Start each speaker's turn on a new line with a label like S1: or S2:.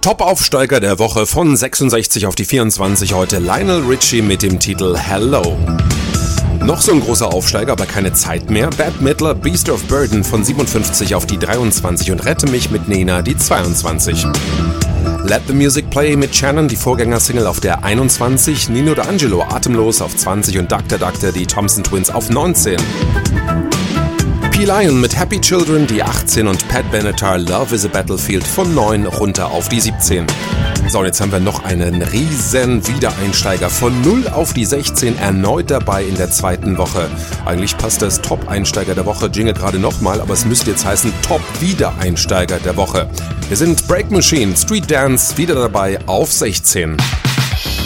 S1: Top-Aufsteiger der Woche von 66 auf die 24 heute Lionel Richie mit dem Titel Hello. Noch so ein großer Aufsteiger, aber keine Zeit mehr. Bette Midler, Beast of Burden von 57 auf die 23 und Rette mich mit Nena die 22. Let the Music Play mit Shannon, die Vorgängersingle auf der 21. Nino D'Angelo, Atemlos auf 20 und Dr. Dr. die Thompson Twins auf 19. P-Lion mit Happy Children die 18 und Pat Benatar Love is a Battlefield von 9 runter auf die 17. So, und jetzt haben wir noch einen riesen Wiedereinsteiger von 0 auf die 16 erneut dabei in der zweiten Woche. Eigentlich passt das Top-Einsteiger der Woche Jingle gerade nochmal, aber es müsste jetzt heißen Top-Wiedereinsteiger der Woche. Wir sind Break Machine, Street Dance, wieder dabei auf 16.